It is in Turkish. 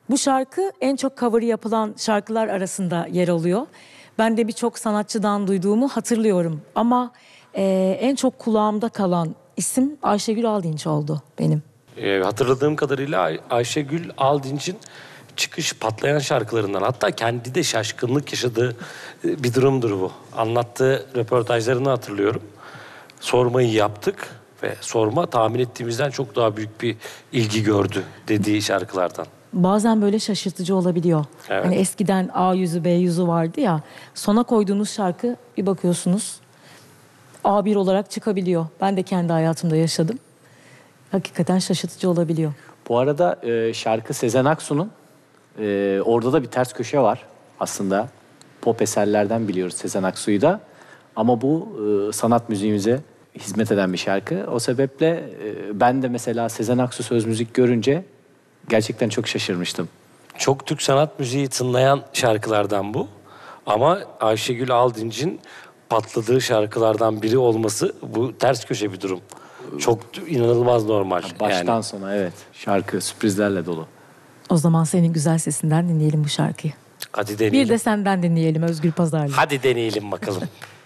Bu şarkı en çok cover'ı yapılan şarkılar arasında yer alıyor. Ben de birçok sanatçıdan duyduğumu hatırlıyorum. Ama en çok kulağımda kalan isim Ayşegül Aldinç oldu benim. Hatırladığım kadarıyla Ayşegül Aldinç'in çıkış patlayan şarkılarından, hatta kendi de şaşkınlık yaşadığı bir durumdur bu. Anlattığı röportajlarını hatırlıyorum. Sormayı yaptık ve sorma tahmin ettiğimizden çok daha büyük bir ilgi gördü dediği şarkılardan. Bazen böyle şaşırtıcı olabiliyor. Evet. Hani eskiden A yüzü B yüzü vardı ya. Sona koyduğunuz şarkı bir bakıyorsunuz A1 olarak çıkabiliyor. Ben de kendi hayatımda yaşadım. Hakikaten şaşırtıcı olabiliyor. Bu arada şarkı Sezen Aksu'nun. Orada da bir ters köşe var aslında. Pop eserlerden biliyoruz Sezen Aksu'yu da. Ama bu sanat müziğimize hizmet eden bir şarkı. O sebeple ben de mesela Sezen Aksu söz müzik görünce gerçekten çok şaşırmıştım. Çok Türk sanat müziği tınlayan şarkılardan bu. Ama Ayşegül Aldinç'in patladığı şarkılardan biri olması bu ters köşe bir durum. Çok inanılmaz normal. Baştan sona evet. Şarkı sürprizlerle dolu. O zaman senin güzel sesinden dinleyelim bu şarkıyı. Hadi deneyelim. Bir de senden dinleyelim Özgür Pazarlı. Hadi deneyelim bakalım.